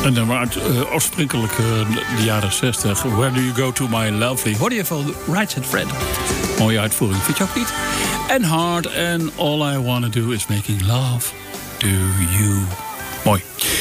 Een nummer uit oorspronkelijk de jaren 60. Where do you go to my lovely? Hoorde je van Right Said Fred. Mooie uitvoering, vind je ook niet? And Hard and All I Wanna Do Is Making Love to You. Mooi.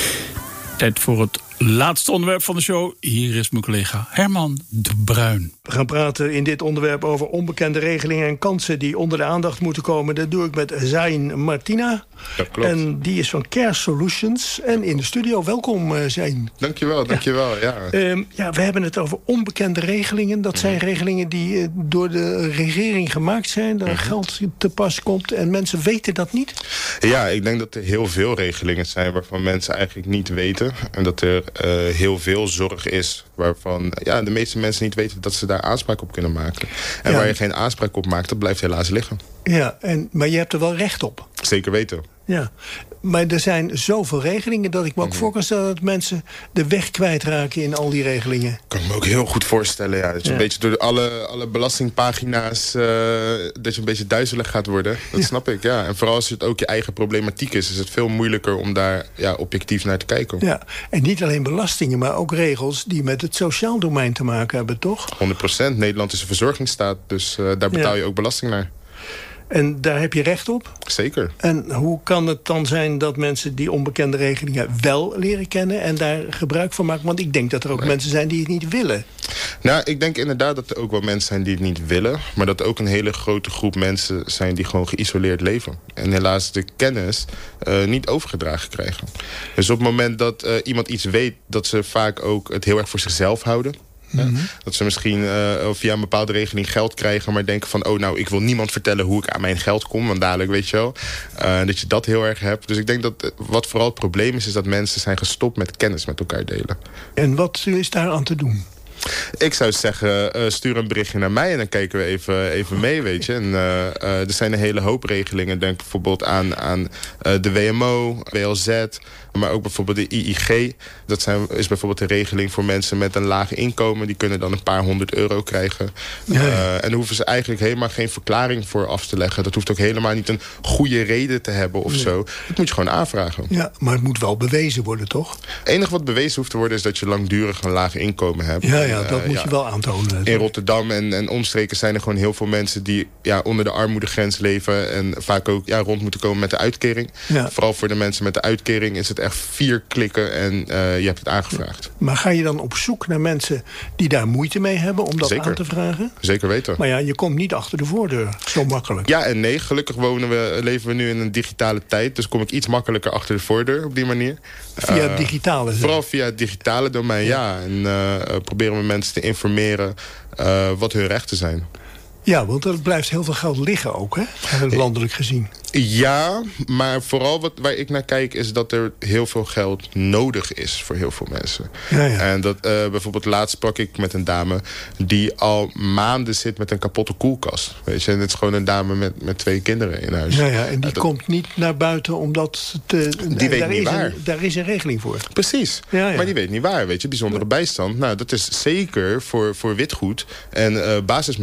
Tijd voor het laatste onderwerp van de show. Hier is mijn collega Herman de Bruin. We gaan praten in dit onderwerp over onbekende regelingen en kansen die onder de aandacht moeten komen. Dat doe ik met Zain Martina. Dat klopt. En die is van Care Solutions. En in de studio, welkom Zain. Dankjewel. Ja. We hebben het over onbekende regelingen. Dat zijn regelingen die door de regering gemaakt zijn. Daar geld te pas komt en mensen weten dat niet. Ja, ik denk dat er heel veel regelingen zijn waarvan mensen eigenlijk niet weten. En dat er heel veel zorg is waarvan de meeste mensen niet weten dat ze daar aanspraak op kunnen maken. En waar je geen aanspraak op maakt, dat blijft helaas liggen. Ja, maar je hebt er wel recht op. Zeker weten. Ja, maar er zijn zoveel regelingen dat ik me ook voor kan stellen dat mensen de weg kwijtraken in al die regelingen. Kan ik me ook heel goed voorstellen, ja. Dat je een beetje door alle belastingpagina's dat je een beetje duizelig gaat worden. Dat snap ik, ja. En vooral als het ook je eigen problematiek is het veel moeilijker om daar objectief naar te kijken. Ja, en niet alleen belastingen, maar ook regels die met het sociaal domein te maken hebben, toch? 100%. Nederland is een verzorgingsstaat, dus daar betaal je ook belasting naar. En daar heb je recht op? Zeker. En hoe kan het dan zijn dat mensen die onbekende regelingen wel leren kennen en daar gebruik van maken? Want ik denk dat er ook mensen zijn die het niet willen. Nou, ik denk inderdaad dat er ook wel mensen zijn die het niet willen. Maar dat er ook een hele grote groep mensen zijn die gewoon geïsoleerd leven. En helaas de kennis niet overgedragen krijgen. Dus op het moment dat iemand iets weet, dat ze vaak ook het heel erg voor zichzelf houden. Ja, dat ze misschien via een bepaalde regeling geld krijgen, maar denken van, ik wil niemand vertellen hoe ik aan mijn geld kom, want dadelijk, weet je wel. Dat je dat heel erg hebt. Dus ik denk dat wat vooral het probleem is dat mensen zijn gestopt met kennis met elkaar delen. En wat is daar aan te doen? Ik zou zeggen, stuur een berichtje naar mij en dan kijken we even mee, weet je. En er zijn een hele hoop regelingen. Denk bijvoorbeeld aan de WMO, WLZ, maar ook bijvoorbeeld de IIG. Dat is bijvoorbeeld een regeling voor mensen met een laag inkomen. Die kunnen dan een paar €100 krijgen. En daar hoeven ze eigenlijk helemaal geen verklaring voor af te leggen. Dat hoeft ook helemaal niet een goede reden te hebben of zo. Dat moet je gewoon aanvragen. Ja, maar het moet wel bewezen worden, toch? Het enige wat bewezen hoeft te worden is dat je langdurig een laag inkomen hebt. Ja, dat moet je wel aantonen. In Rotterdam en omstreken zijn er gewoon heel veel mensen die onder de armoedegrens leven en vaak ook rond moeten komen met de uitkering. Ja. Vooral voor de mensen met de uitkering is het echt 4 klikken en je hebt het aangevraagd. Maar ga je dan op zoek naar mensen die daar moeite mee hebben om dat aan te vragen? Zeker weten. Maar je komt niet achter de voordeur zo makkelijk. Ja en nee, gelukkig leven we nu in een digitale tijd, dus kom ik iets makkelijker achter de voordeur op die manier. Via het digitale? Vooral via het digitale domein, ja. En proberen we mensen te informeren wat hun rechten zijn. Ja, want er blijft heel veel geld liggen ook, hè? Landelijk gezien. Ja, maar vooral waar ik naar kijk is dat er heel veel geld nodig is voor heel veel mensen. Ja. En dat bijvoorbeeld laatst sprak ik met een dame die al maanden zit met een kapotte koelkast. Weet je, en het is gewoon een dame met 2 kinderen in huis. Ja, en die komt niet naar buiten omdat die weet niet waar. Daar is een regeling voor. Precies, maar die weet niet waar, weet je. Bijzondere bijstand, dat is zeker voor witgoed en basis